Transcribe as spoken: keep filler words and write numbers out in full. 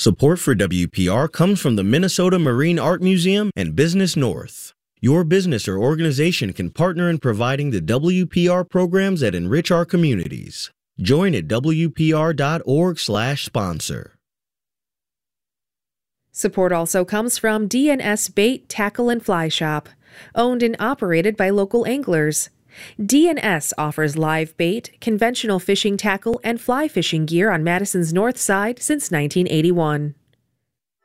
Support for W P R comes from the Minnesota Marine Art Museum and Business North. Your business or organization can partner in providing the W P R programs that enrich our communities. Join at W P R dot org slash sponsor. Support also comes from D and S Bait, Tackle, and Fly Shop, owned and operated by local anglers. D and S offers live bait, conventional fishing tackle, and fly fishing gear on Madison's north side since nineteen eighty-one.